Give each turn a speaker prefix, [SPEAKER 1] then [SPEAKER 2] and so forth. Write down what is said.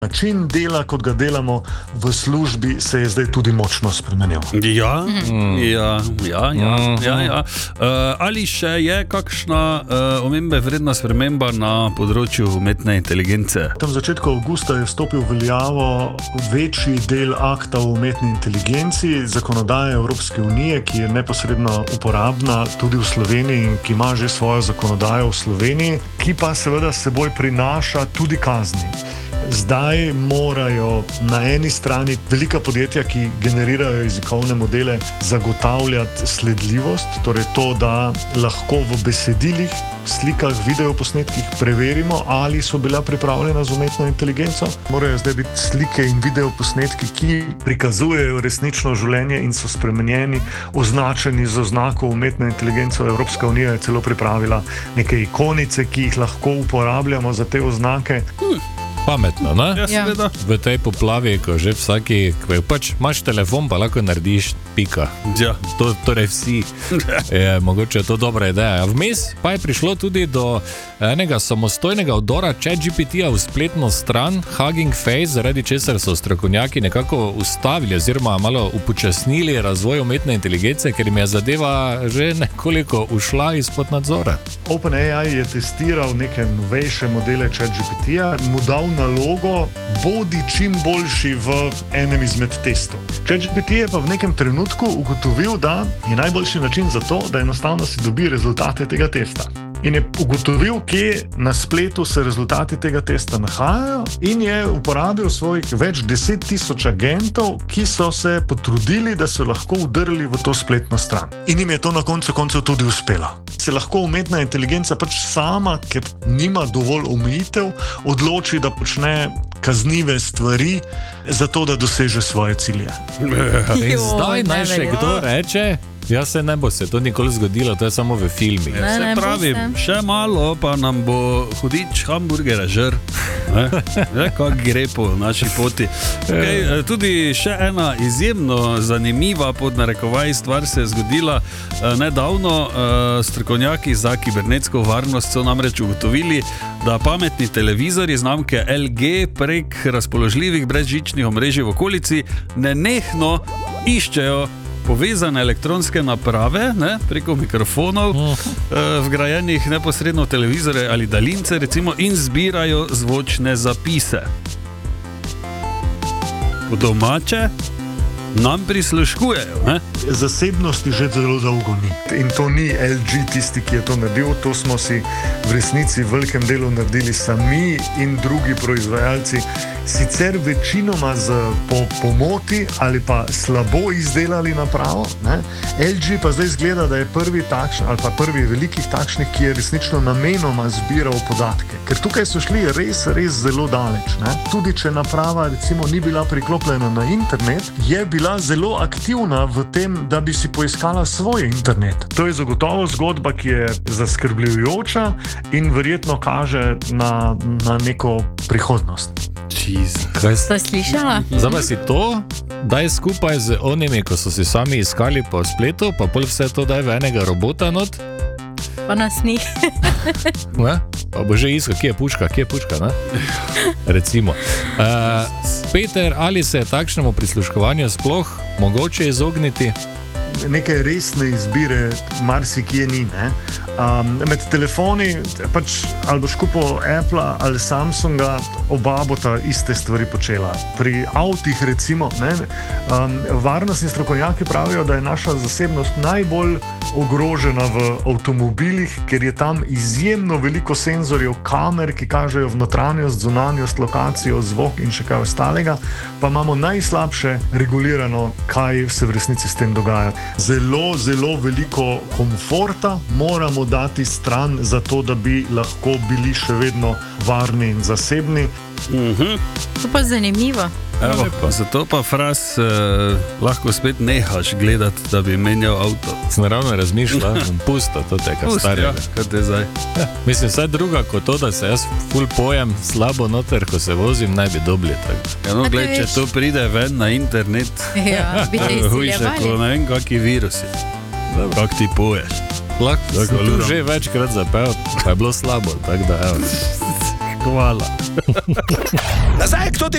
[SPEAKER 1] Način dela, kot ga delamo v službi, se je zdaj tudi močno spremenil.
[SPEAKER 2] Ja. Ali še je kakšna omembe vredna sprememba na področju umetne inteligence?
[SPEAKER 1] Tam v začetku avgusta je vstopil v veljavo večji del akta o umetni inteligenci, zakonodaje Evropske unije, ki je neposredno uporabna tudi v Sloveniji in ki ima že svojo zakonodajo v Sloveniji, ki pa seveda s seboj prinaša tudi kazni. Zdaj morajo na eni strani velika podjetja, ki generirajo jezikovne modele, zagotavljati sledljivost, torej to, da lahko v besedilih, slikah, videoposnetkih preverimo, ali so bila pripravljena z umetno inteligenco. Morajo zdaj biti slike in videoposnetki, ki prikazujejo resnično življenje in so spremenjeni, označeni z oznako umetno inteligenco. Evropska unija je celo pripravila neke ikonice, ki jih lahko uporabljamo za te oznake.
[SPEAKER 3] Pametno, ne?
[SPEAKER 2] Ja, seveda.
[SPEAKER 3] V tej poplavi, ko že vsaki, pač imaš telefon, pa lahko narediš pika.
[SPEAKER 2] Ja.
[SPEAKER 3] Torej vsi. Je mogoče to dobra ideja. Vmes pa je prišlo tudi do enega samostojnega vdora ChatGPT-ja v spletno stran Hugging Face, zaradi česar so strokovnjaki nekako ustavili oziroma malo upočasnili razvoj umetne inteligence, ker jim je zadeva že nekoliko ušla izpod nadzora.
[SPEAKER 1] OpenAI je testiral neke novejše modele ChatGPT-ja, mu dal nalogo, bodi čim boljši v enem izmed testov. ChatGPT je pa v nekem trenutku ugotovil, da je najboljši način za to, da enostavno si dobi rezultate tega testa. In je ugotovil, kje na spletu se rezultati tega testa nahajajo, in je uporabil svojih več 10.000 agentov, ki so se potrudili, da so lahko vdrli v to spletno stran. In jim je to na koncu koncev tudi uspelo. Se lahko umetna inteligenca pač sama, ker nima dovolj omejitev, odloči, da počne kaznive stvari, zato da doseže svoje cilje.
[SPEAKER 3] In zdaj naj še kdo reče, ja, se ne bo se to nikoli zgodilo, to je samo v filmih.
[SPEAKER 2] Se pravi, še malo pa nam bo hudič hamburgera žr. Kako gre po naši poti. Tudi še ena izjemno zanimiva podnarekovaj stvar se je zgodila nedavno. Strokovnjaki za kibernetsko varnost so namreč ugotovili, da pametni televizorji znamke LG prek razpoložljivih brezžičnih omrežij v okolici nenehno iščejo povezane elektronske naprave, ne, preko mikrofonov, vgrajenih neposredno v televizore ali daljince, recimo, in zbirajo zvočne zapise. Po domače nam prisluškujejo, ne?
[SPEAKER 1] Zasebnosti že zelo dolgo ni. In to ni LG tisti, ki je to naredil, to smo si v resnici v velikem delu naredili sami in drugi proizvajalci, sicer večinoma po pomoti ali pa slabo izdelali napravo, ne? LG pa zdaj izgleda, da je prvi takšen ali pa prvi velikih takšnih, ki je resnično namenoma zbiral podatke. Ker tukaj so šli res zelo daleč, ne? Tudi če naprava recimo ni bila priklopljena na internet, je bila zelo aktivna v tem, da bi si poiskala svoj internet. To je zagotovo zgodba, ki je zaskrbljujoča in verjetno kaže na neko prihodnost.
[SPEAKER 3] Kaj
[SPEAKER 4] ste slišala?
[SPEAKER 3] Zdaj pa si to daj skupaj z onimi, ko so si sami iskali po spletu, pa pol vse to daj v enega robota not.
[SPEAKER 4] Pa nas ni.
[SPEAKER 3] Pa bo že iskal, kje je puška, ne? Recimo. Peter, ali se je takšnemu prisluškovanju sploh mogoče izogniti?
[SPEAKER 1] Neke resne izbire marsikje ni, ne? Med telefoni, pač ali boš kupil Apple ali Samsunga, oba bota iste stvari počela. Pri avtih recimo, ne, varnostni strokovnjaki pravijo, da je naša zasebnost najbolj ogrožena v avtomobilih, ker je tam izjemno veliko senzorjev, kamer, ki kažejo v notranjost, zunanjost, lokacijo, zvok in še kaj ostalega, pa imamo najslabše regulirano, kaj se v resnici s tem dogaja. Zelo, zelo veliko komforta moramo dati stran, zato da bi lahko bili še vedno varni in zasebni.
[SPEAKER 4] To pa zanimivo.
[SPEAKER 2] Evo, zato pa Fras lahko spet nehaš gledati, da bi menjal avto.
[SPEAKER 3] Sem naravno razmišljal, pusto to tega starega.
[SPEAKER 2] Kaj te zdaj?
[SPEAKER 3] Mislim, vsaj druga kot to, da se jaz ful pojem slabo noter, ko se vozim, naj bi dobili tako.
[SPEAKER 2] Ja, no, gled, če to pride ven na internet,
[SPEAKER 4] bi te izsiljevali.
[SPEAKER 2] Ne vem, kakvi virusi. Kak ti poješ.
[SPEAKER 3] Lahko sem tu že večkrat zapel, pa je bilo slabo, tako da evo.
[SPEAKER 2] Hvala.
[SPEAKER 5] Nazaj, kdo ti